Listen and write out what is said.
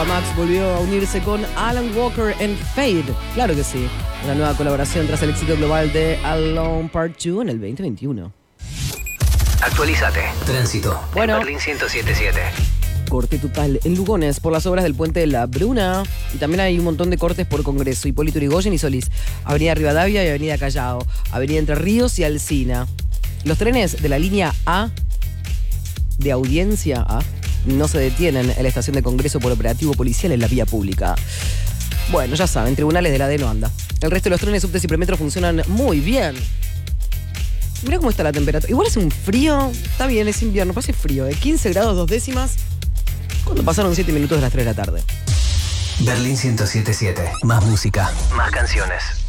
Max volvió a unirse con Alan Walker en Fade. Claro que sí. Una nueva colaboración tras el éxito global de Alone Part 2 en el 2021. Actualízate. Tránsito. Bueno. En Berlín 107.7. Corte total en Lugones por las obras del Puente de la Bruna. Y también hay un montón de cortes por Congreso, Hipólito Yrigoyen y Solís. Avenida Rivadavia y Avenida Callao. Avenida Entre Ríos y Alsina. Los trenes de la línea A, de Audiencia A, no se detienen en la estación de Congreso por operativo policial en la vía pública. Bueno, ya saben, tribunales de la D no anda. El resto de los trenes, subtes y premetros funcionan muy bien. Mirá cómo está la temperatura. Igual es un frío. Está bien, es invierno, pero hace frío. 15 grados 2 décimas. Cuando pasaron 7 minutos de las 3 de la tarde. Berlín 107.7. Más música. Más canciones.